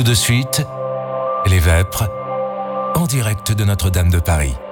de suite, les Vêpres, en direct de Notre-Dame de Paris.